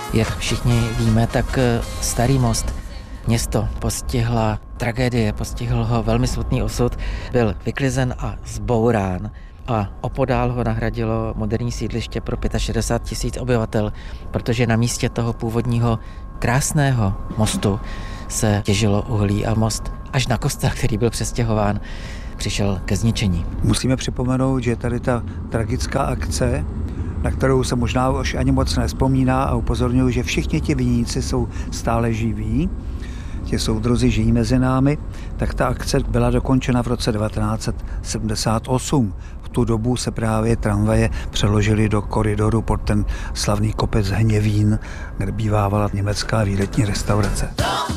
Jak všichni víme, tak Starý Most město postihla tragédie, postihl ho velmi smutný osud, byl vyklizen a zbourán a opodál ho nahradilo moderní sídliště pro 65 000 obyvatel, protože na místě toho původního krásného mostu se těžilo uhlí a most až na kostel, který byl přestěhován, přišel ke zničení. Musíme připomenout, že tady ta tragická akce, na kterou se možná už ani moc nevzpomíná, a upozorňuji, že všichni ti viníci jsou stále živí, ti soudruzi žijí mezi námi, tak ta akce byla dokončena v roce 1978. V tu dobu se právě tramvaje přeložily do koridoru pod ten slavný kopec Hněvín, kde bývávala německá výletní restaurace.